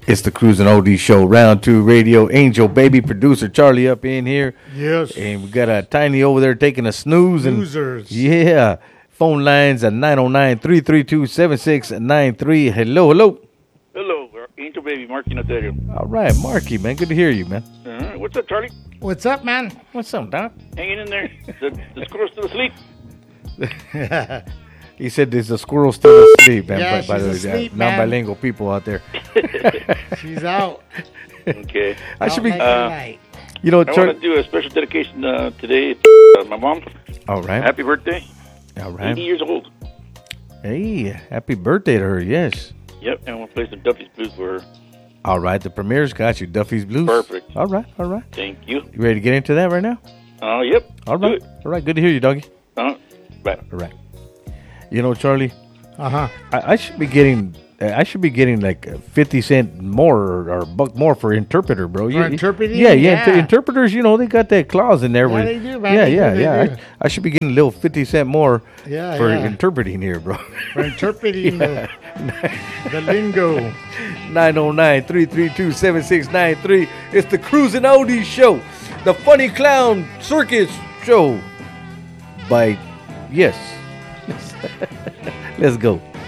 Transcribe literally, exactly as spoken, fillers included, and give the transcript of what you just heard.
It's the Cruising Oldies Show, Round Two Radio. Angel Baby, producer Charlie up in here. Yes. And we got a Tiny over there taking a snooze. Snoozers. And, yeah. Phone lines at nine oh nine, three three two, seven six nine three. Hello, hello. Hello, Angel Baby, Marky Nazario. All right, Marky, man. Good to hear you, man. Uh, what's up, Charlie? What's up, man? What's up, Doc? Hanging in there. The, the squirrel's still asleep. He said there's a squirrel still asleep, man. Yeah, by, by she's the way, asleep, man. non-bilingual people out there. She's out. Okay. I should be, Out like uh, a light. you know, I Char- want to do a special dedication uh, today to uh, my mom. All right. Happy birthday. All right. eighty years old. Hey, happy birthday to her, yes. Yep, and I want to play some Duffy's Blues for her. All right, the premier's got you, Duffy's Blues. Perfect. All right, all right. Thank you. You ready to get into that right now? Uh, yep. All Do right, it. all right. Good to hear you, doggy. Uh, right. All right. You know, Charlie, Uh-huh. I, I should be getting, I should be getting like fifty cent more or, or a buck more for interpreter, bro. For You- interpreting? Yeah, yeah. Yeah. inter- interpreters, you know, they got that clause in there. Yeah, where, they do, man. Yeah, They do, yeah, they yeah. do. I, I should be getting a little fifty cent more Yeah, for yeah. interpreting here, bro. For interpreting the, the lingo. nine oh nine, three three two, seven six nine three. It's the Cruising Oldies Show, the Funny Clown Circus Show by, yes. Let's go.